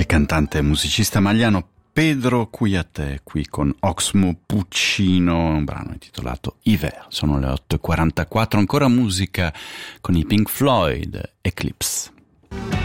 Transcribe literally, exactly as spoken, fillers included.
il cantante e musicista maliano Pedro Cuyate, qui con Oxmo Puccino, un brano intitolato Hiver. Sono le otto e quarantaquattro, ancora musica con i Pink Floyd, Eclipse.